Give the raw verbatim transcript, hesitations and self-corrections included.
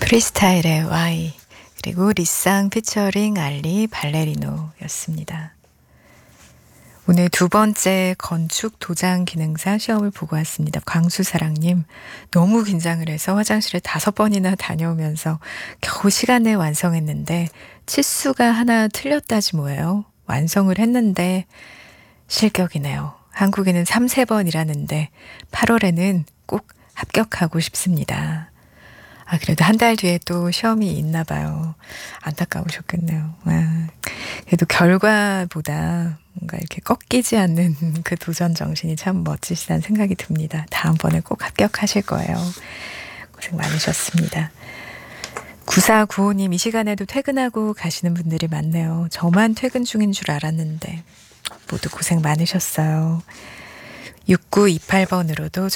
프리스타일의 Y 그리고 리쌍 피처링 알리 발레리노였습니다. 오늘 두 번째 건축 도장 기능사 시험을 보고 왔습니다. 광수사랑님, 너무 긴장을 해서 화장실을 다섯 번이나 다녀오면서 겨우 시간에 완성했는데 치수가 하나 틀렸다지 뭐예요. 완성을 했는데 실격이네요. 한국에는 삼세 번이라는데 팔월에는 꼭 합격하고 싶습니다. 아, 그래도 한 달 뒤에 또 시험이 있나 봐요. 안타까우셨겠네요. 아, 그래도 결과보다 뭔가 이렇게 꺾이지 않는 그 도전 정신이 참 멋지시다는 생각이 듭니다. 다음번에 꼭 합격하실 거예요. 고생 많으셨습니다. 구사구오님, 이 시간에도 퇴근하고 가시는 분들이 많네요. 저만 퇴근 중인 줄 알았는데 모두 고생 많으셨어요. 육구이팔번으로도